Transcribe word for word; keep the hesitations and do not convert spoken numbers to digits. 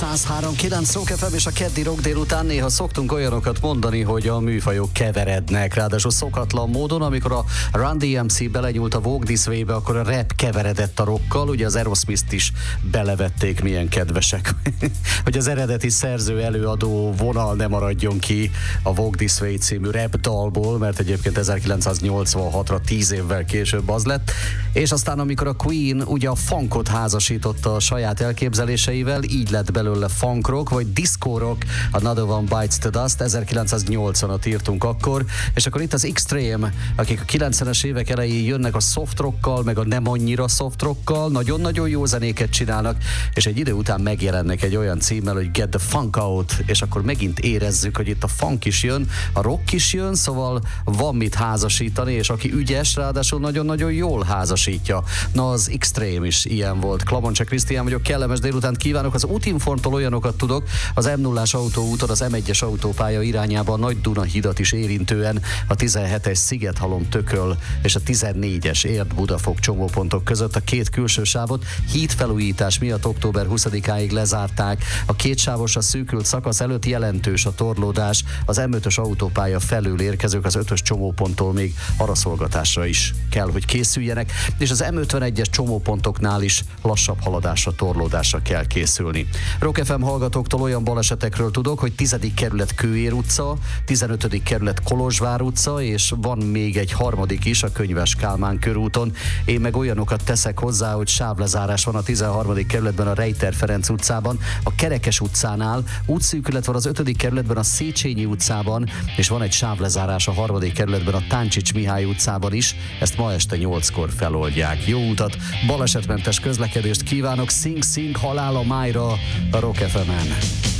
száz három kilenc Rock ef em és a keddi rock délután néha szoktunk olyanokat mondani, hogy a műfajok keverednek, ráadásul szokatlan módon, amikor a Run dé em cé belenyúlt a Walk This Way-be, akkor a rap keveredett a rockkal, ugye az Aerosmith-t is belevették, milyen kedvesek, hogy az eredeti szerző előadó vonal ne maradjon ki a Walk This Way című rap dalból, mert egyébként ezerkilencszáznyolcvanhatra tíz évvel később az lett, és aztán amikor a Queen ugye a funkot házasította a saját elképzeléseivel, így lett belőle funk rock, vagy disco rock, Another One Bites the Dust, ezerkilencszáznyolcvanat írtunk akkor, és akkor itt az Extreme, akik a kilencvenes évek elején jönnek a soft rockkal, meg a nem annyira soft rockkal, nagyon-nagyon jó zenéket csinálnak, és egy idő után megjelennek egy olyan címmel, hogy Get the Funk Out, és akkor megint érezzük, hogy itt a funk is jön, a rock is jön, szóval van mit házasítani, és aki ügyes, ráadásul nagyon-nagyon jól házasítja. Na, az Extreme is ilyen volt. Klamoncsa Krisztián vagyok, kellemes délutánt kívánok. Az Útinformtól olyanokat tudok, az em nullás autóúton, az em egyes autópálya irányába a Nagy Duna hidat is érintően, a tizenhetes Szigethalom Tököl és a tizennégyes Érd Budafok csomópontok között a két külső sávot hídfelújítás miatt október huszadikáig lezárták. A kétsávos a szűkült szakasz előtt jelentős a torlódás, az em ötös autópálya felül érkezők az ötös csomóponttól még araszolgatásra is kell, hogy készüljenek, és az em ötvenegyes csomópontoknál is lassabb haladásra, torlódásra kell készülni. Rock ef em hallgatóktól olyan balesetekről tudok, hogy tizedik kerület Kőér utca, tizenötödik kerület Kolozsvár utca, és van még egy harmadik is a Könyves Kálmán körúton. Én meg olyanokat teszek hozzá, hogy sávlezárás van a tizenharmadik kerületben a Rejter Ferenc utcában, a Kerekes utcánál, útszűkület van az ötödik kerületben a Széchenyi utcában, és van egy sávlezárás a harmadik kerületben a Táncsics Mihály utcában is, ezt ma este nyolckor feloldják. Jó utat, balesetmentes közlekedést kívánok, Sing Sing Halál a májra a Rock ef emen.